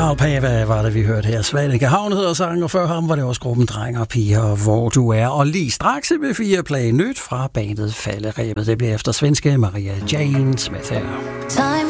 Carl Pava var det, vi hørte her. Svanike Havn hedder sangen, og før ham var det også gruppen Dreng og Piger, hvor du er. Og lige straks med 4 play nyt fra bandet Falderebet. Det bliver efter svenske Maria Jane Smith her.